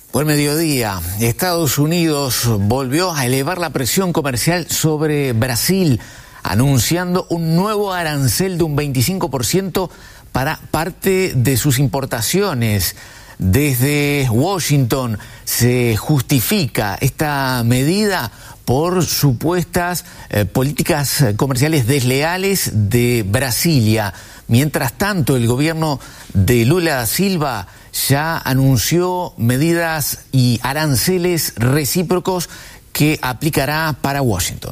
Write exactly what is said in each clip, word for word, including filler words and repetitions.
Buen mediodía. Estados Unidos volvió a elevar la presión comercial sobre Brasil, anunciando un nuevo arancel de un veinticinco por ciento para parte de sus importaciones. Desde Washington se justifica esta medida por supuestas eh, políticas comerciales desleales de Brasilia. Mientras tanto, el gobierno de Lula da Silva ya anunció medidas y aranceles recíprocos que aplicará para Washington.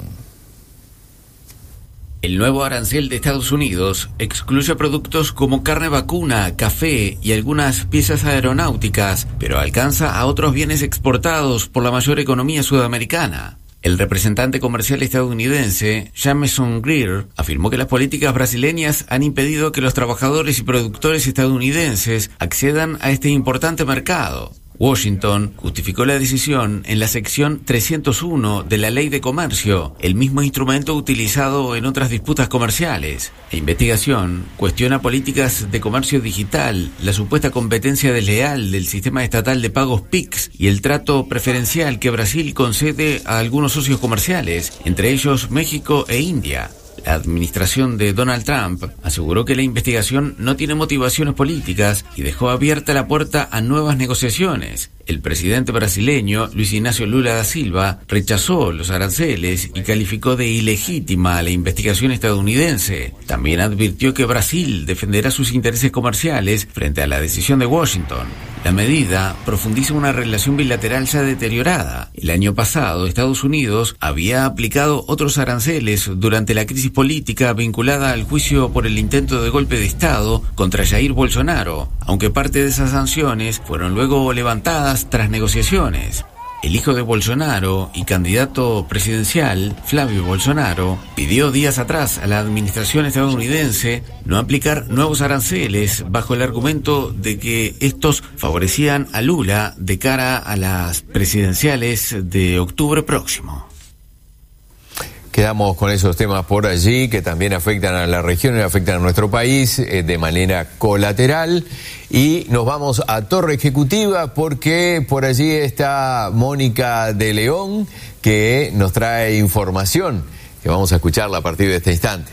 El nuevo arancel de Estados Unidos excluye productos como carne vacuna, café y algunas piezas aeronáuticas, pero alcanza a otros bienes exportados por la mayor economía sudamericana. El representante comercial estadounidense, Jameson Greer, afirmó que las políticas brasileñas han impedido que los trabajadores y productores estadounidenses accedan a este importante mercado. Washington justificó la decisión en la sección trescientos uno de la Ley de Comercio, el mismo instrumento utilizado en otras disputas comerciales. La investigación cuestiona políticas de comercio digital, la supuesta competencia desleal del sistema estatal de pagos P I X y el trato preferencial que Brasil concede a algunos socios comerciales, entre ellos México e India. La administración de Donald Trump aseguró que la investigación no tiene motivaciones políticas y dejó abierta la puerta a nuevas negociaciones. El presidente brasileño, Luis Ignacio Lula da Silva, rechazó los aranceles y calificó de ilegítima la investigación estadounidense. También advirtió que Brasil defenderá sus intereses comerciales frente a la decisión de Washington. La medida profundiza una relación bilateral ya deteriorada. El año pasado, Estados Unidos había aplicado otros aranceles durante la crisis política vinculada al juicio por el intento de golpe de Estado contra Jair Bolsonaro, aunque parte de esas sanciones fueron luego levantadas tras negociaciones. El hijo de Bolsonaro y candidato presidencial, Flavio Bolsonaro, pidió días atrás a la administración estadounidense no aplicar nuevos aranceles bajo el argumento de que estos favorecían a Lula de cara a las presidenciales de octubre próximo. Quedamos con esos temas por allí que también afectan a la región y afectan a nuestro país eh, de manera colateral. Y nos vamos a Torre Ejecutiva porque por allí está Mónica de León que nos trae información que vamos a escucharla a partir de este instante.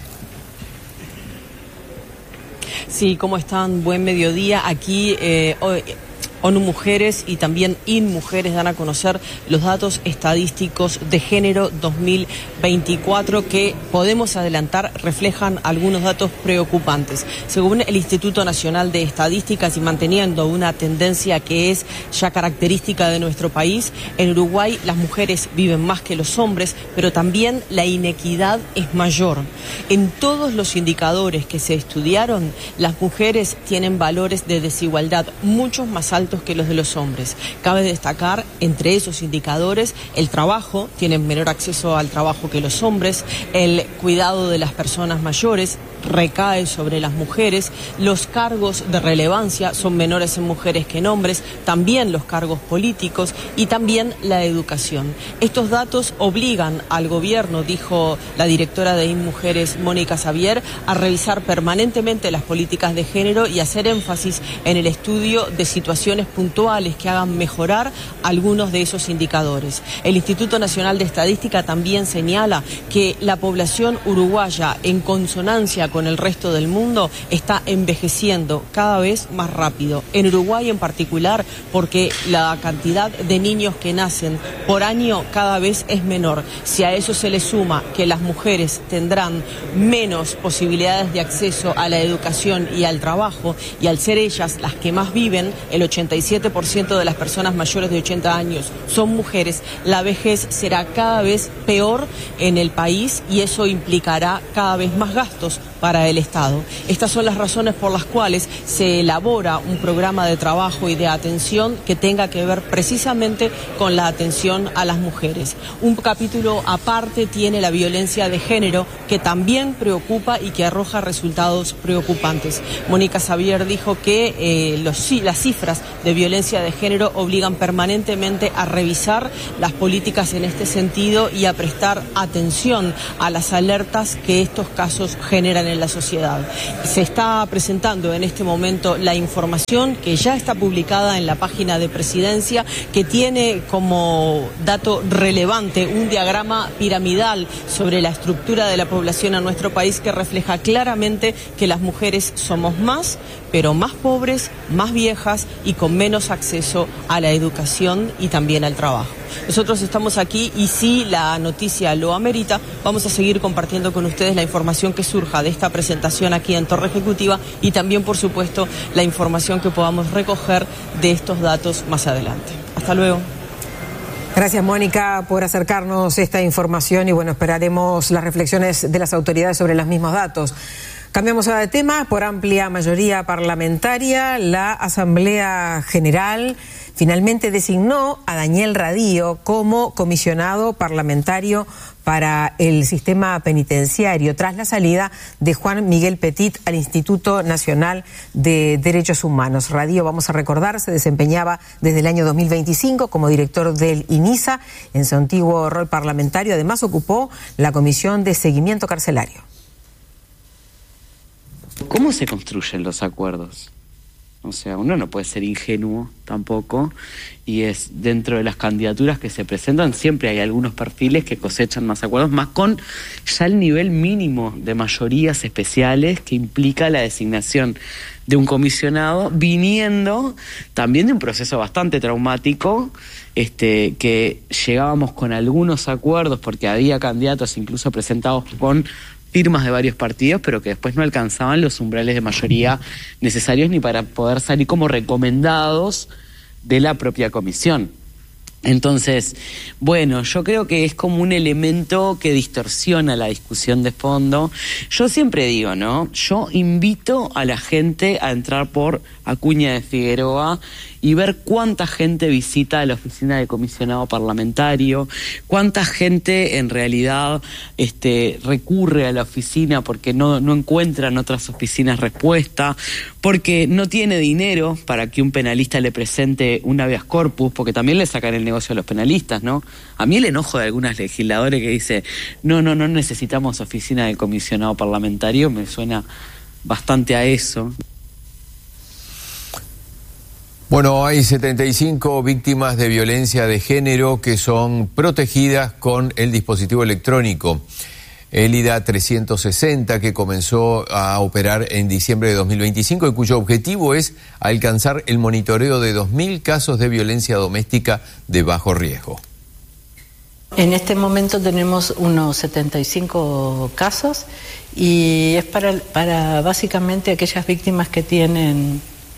Sí, ¿cómo están? Buen mediodía. Aquí eh, hoy... ONU Mujeres y también InMujeres dan a conocer los datos estadísticos de género dos mil veinticuatro que podemos adelantar reflejan algunos datos preocupantes. Según el Instituto Nacional de Estadísticas y manteniendo una tendencia que es ya característica de nuestro país, en Uruguay las mujeres viven más que los hombres, pero también la inequidad es mayor. En todos los indicadores que se estudiaron, las mujeres tienen valores de desigualdad mucho más altos que los de los hombres. Cabe destacar entre esos indicadores el trabajo, tienen menor acceso al trabajo que los hombres, el cuidado de las personas mayores recae sobre las mujeres, los cargos de relevancia son menores en mujeres que en hombres, también los cargos políticos y también la educación. Estos datos obligan al gobierno, dijo la directora de InMujeres, Mónica Xavier, a revisar permanentemente las políticas de género y hacer énfasis en el estudio de situaciones puntuales que hagan mejorar algunos de esos indicadores. El Instituto Nacional de Estadística también señala que la población uruguaya, en consonancia con el resto del mundo, está envejeciendo cada vez más rápido. En Uruguay en particular, porque la cantidad de niños que nacen por año cada vez es menor. Si a eso se le suma que las mujeres tendrán menos posibilidades de acceso a la educación y al trabajo, y al ser ellas las que más viven, el ochenta y siete por ciento de las personas mayores de ochenta años son mujeres, la vejez será cada vez peor en el país y eso implicará cada vez más gastos para el Estado. Estas son las razones por las cuales se elabora un programa de trabajo y de atención que tenga que ver precisamente con la atención a las mujeres. Un capítulo aparte tiene la violencia de género, que también preocupa y que arroja resultados preocupantes. Mónica Xavier dijo que eh, los, las cifras de violencia de género obligan permanentemente a revisar las políticas en este sentido y a prestar atención a las alertas que estos casos generan en en la sociedad. Se está presentando en este momento la información que ya está publicada en la página de Presidencia, que tiene como dato relevante un diagrama piramidal sobre la estructura de la población en nuestro país que refleja claramente que las mujeres somos más, pero más pobres, más viejas y con menos acceso a la educación y también al trabajo. Nosotros estamos aquí y si la noticia lo amerita, vamos a seguir compartiendo con ustedes la información que surja de esta presentación aquí en Torre Ejecutiva y también, por supuesto, la información que podamos recoger de estos datos más adelante. Hasta luego. Gracias, Mónica, por acercarnos esta información y bueno, esperaremos las reflexiones de las autoridades sobre los mismos datos. Cambiamos ahora de tema. Por amplia mayoría parlamentaria, la Asamblea General finalmente designó a Daniel Radío como comisionado parlamentario para el sistema penitenciario tras la salida de Juan Miguel Petit al Instituto Nacional de Derechos Humanos. Radío, vamos a recordar, se desempeñaba desde el año dos mil veinticinco como director del INISA. En su antiguo rol parlamentario, además, ocupó la Comisión de Seguimiento Carcelario. ¿Cómo se construyen los acuerdos? O sea, uno no puede ser ingenuo tampoco, y es dentro de las candidaturas que se presentan siempre hay algunos perfiles que cosechan más acuerdos, más con ya el nivel mínimo de mayorías especiales que implica la designación de un comisionado, viniendo también de un proceso bastante traumático, este, que llegábamos con algunos acuerdos porque había candidatos incluso presentados con firmas de varios partidos, pero que después no alcanzaban los umbrales de mayoría necesarios ni para poder salir como recomendados de la propia comisión. Entonces, bueno, yo creo que es como un elemento que distorsiona la discusión de fondo. Yo siempre digo, ¿no? Yo invito a la gente a entrar por Acuña de Figueroa y ver cuánta gente visita la oficina de comisionado parlamentario, cuánta gente en realidad este, recurre a la oficina porque no, no encuentra en otras oficinas respuesta, porque no tiene dinero para que un penalista le presente un habeas corpus, porque también le sacan el negocio a los penalistas, ¿no? A mí el enojo de algunos legisladores que dice no, no, no necesitamos oficina de comisionado parlamentario me suena bastante a eso. Bueno, hay setenta y cinco víctimas de violencia de género que son protegidas con el dispositivo electrónico ELIDA trescientos sesenta, que comenzó a operar en diciembre de dos mil veinticinco y cuyo objetivo es alcanzar el monitoreo de dos mil casos de violencia doméstica de bajo riesgo. En este momento tenemos unos setenta y cinco casos y es para, para básicamente aquellas víctimas que tienen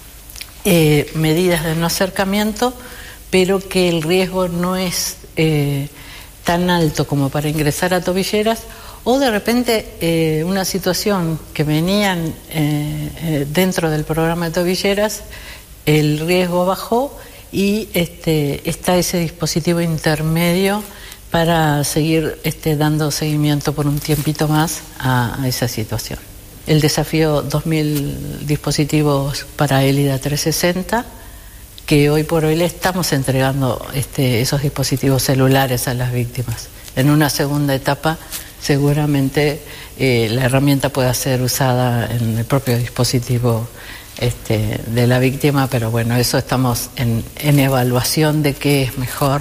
Eh, medidas de no acercamiento, pero que el riesgo no es eh, tan alto como para ingresar a tobilleras, o de repente eh, una situación que venían eh, eh, dentro del programa de tobilleras, el riesgo bajó y este, está ese dispositivo intermedio para seguir este, dando seguimiento por un tiempito más a, a esa situación. El desafío dos mil dispositivos para ELIDA trescientos sesenta, que hoy por hoy le estamos entregando este, esos dispositivos celulares a las víctimas. En una segunda etapa seguramente eh, la herramienta pueda ser usada en el propio dispositivo este, de la víctima, pero bueno, eso estamos en, en evaluación de qué es mejor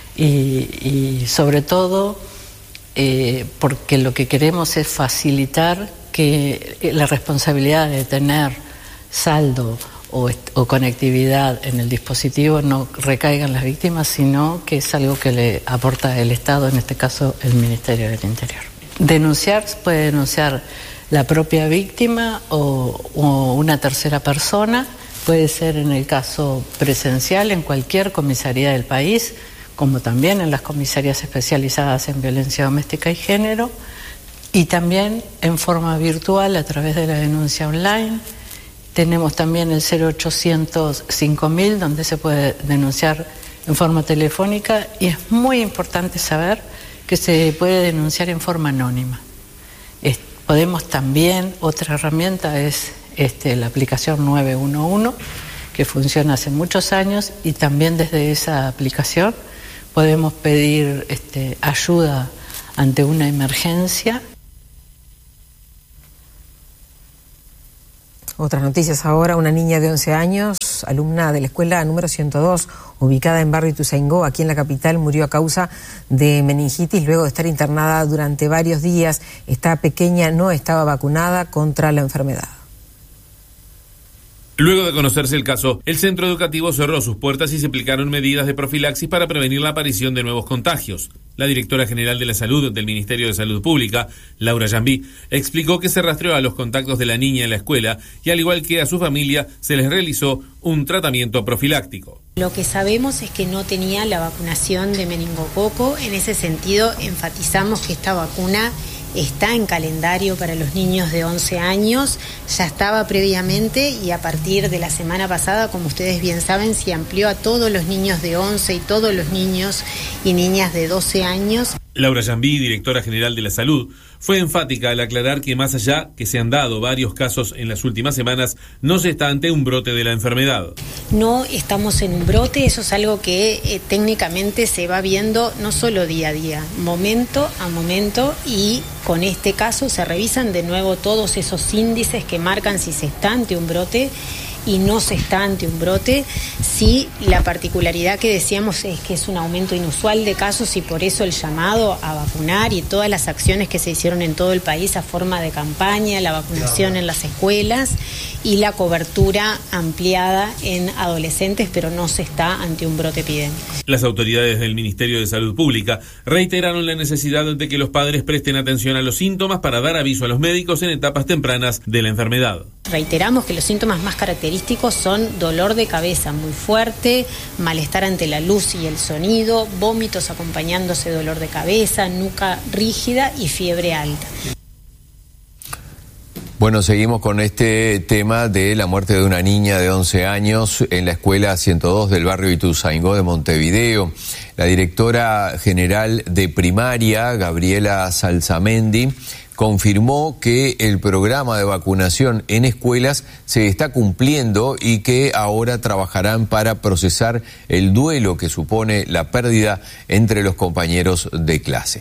y, y sobre todo eh, porque lo que queremos es facilitar que la responsabilidad de tener saldo o, o conectividad en el dispositivo no recaiga en las víctimas, sino que es algo que le aporta el Estado, en este caso el Ministerio del Interior. Denunciar, puede denunciar la propia víctima o, o una tercera persona, puede ser en el caso presencial en cualquier comisaría del país, como también en las comisarías especializadas en violencia doméstica y género, y también en forma virtual a través de la denuncia online. Tenemos también el cero ochocientos cinco mil, donde se puede denunciar en forma telefónica, y es muy importante saber que se puede denunciar en forma anónima. Es, podemos también, otra herramienta es este, la aplicación nueve uno uno, que funciona hace muchos años, y también desde esa aplicación podemos pedir este, ayuda ante una emergencia. Otras noticias ahora. Una niña de once años, alumna de la escuela número ciento dos, ubicada en barrio Ituzaingó, aquí en la capital, murió a causa de meningitis luego de estar internada durante varios días. Esta pequeña no estaba vacunada contra la enfermedad. Luego de conocerse el caso, el centro educativo cerró sus puertas y se aplicaron medidas de profilaxis para prevenir la aparición de nuevos contagios. La directora general de la Salud del Ministerio de Salud Pública, Laura Jambí, explicó que se rastreó a los contactos de la niña en la escuela y, al igual que a su familia, se les realizó un tratamiento profiláctico. Lo que sabemos es que no tenía la vacunación de meningococo. En ese sentido, enfatizamos que esta vacuna está en calendario para los niños de once años, ya estaba previamente y a partir de la semana pasada, como ustedes bien saben, se amplió a todos los niños de once y todos los niños y niñas de doce años. Laura Jambí, directora general de la Salud, fue enfática al aclarar que más allá que se han dado varios casos en las últimas semanas, no se está ante un brote de la enfermedad. No estamos en un brote, eso es algo que eh, técnicamente se va viendo no solo día a día, momento a momento, y con este caso se revisan de nuevo todos esos índices que marcan si se está ante un brote y no se está ante un brote. Sí, la particularidad que decíamos es que es un aumento inusual de casos y por eso el llamado a vacunar y todas las acciones que se hicieron en todo el país a forma de campaña, la vacunación en las escuelas y la cobertura ampliada en adolescentes, pero no se está ante un brote epidémico. Las autoridades del Ministerio de Salud Pública reiteraron la necesidad de que los padres presten atención a los síntomas para dar aviso a los médicos en etapas tempranas de la enfermedad. Reiteramos que los síntomas más característicos son dolor de cabeza muy fuerte, malestar ante la luz y el sonido, vómitos acompañándose de dolor de cabeza, nuca rígida y fiebre alta. Bueno, seguimos con este tema de la muerte de una niña de once años en la escuela ciento dos del barrio Ituzaingó de Montevideo. La directora general de primaria, Gabriela Salzamendi, confirmó que el programa de vacunación en escuelas se está cumpliendo y que ahora trabajarán para procesar el duelo que supone la pérdida entre los compañeros de clase.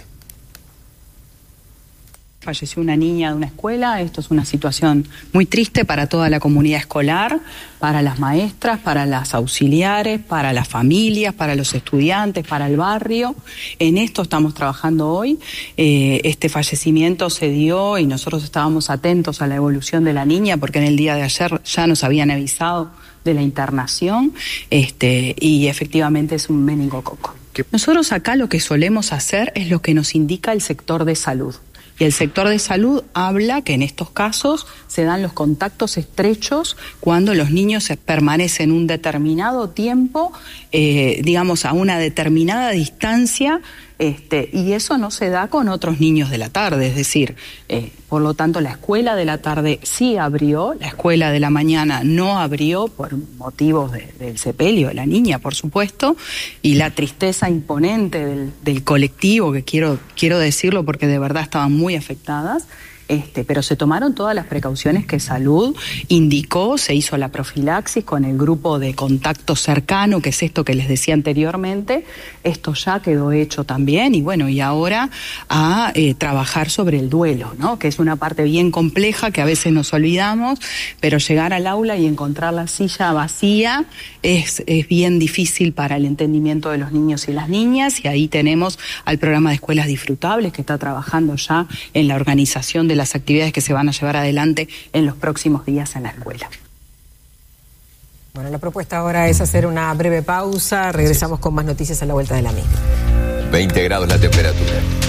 Falleció una niña de una escuela. Esto es una situación muy triste para toda la comunidad escolar, para las maestras, para las auxiliares, para las familias, para los estudiantes, para el barrio. En esto estamos trabajando hoy. Eh, este fallecimiento se dio y nosotros estábamos atentos a la evolución de la niña porque en el día de ayer ya nos habían avisado de la internación este, y efectivamente es un meningococo. Nosotros acá lo que solemos hacer es lo que nos indica el sector de salud. Y el sector de salud habla que en estos casos se dan los contactos estrechos cuando los niños permanecen un determinado tiempo, eh, digamos, a una determinada distancia, este, y eso no se da con otros niños de la tarde. Es decir, eh, por lo tanto, la escuela de la tarde sí abrió, la escuela de la mañana no abrió por motivos de, del sepelio de la niña, por supuesto, y la tristeza imponente del, del colectivo, que quiero, quiero decirlo porque de verdad estaban muy muy afectadas, este, pero se tomaron todas las precauciones que Salud indicó, se hizo la profilaxis con el grupo de contacto cercano, que es esto que les decía anteriormente, esto ya quedó hecho también, y bueno, y ahora a eh, trabajar sobre el duelo, ¿no? Que es una parte bien compleja que a veces nos olvidamos, pero llegar al aula y encontrar la silla vacía es, es bien difícil para el entendimiento de los niños y las niñas, y ahí tenemos al programa de escuelas disfrutables que está trabajando ya en la organización de las actividades que se van a llevar adelante en los próximos días en la escuela. Bueno, la propuesta ahora es hacer una breve pausa. Regresamos con más noticias a la vuelta de la misma. veinte grados la temperatura.